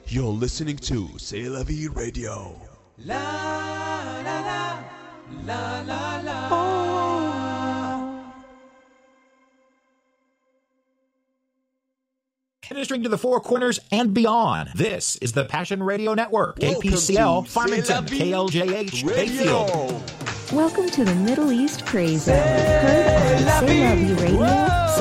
You're listening to C'est La Vie Radio. La la la la la la. Oh. Ministering to the Four Corners and beyond. This is the Passion Radio Network. Welcome KPCL, to Farmington, KLJH, Bayfield. Welcome to the Middle East Craze Hour, heard on C'est La Vie Radio.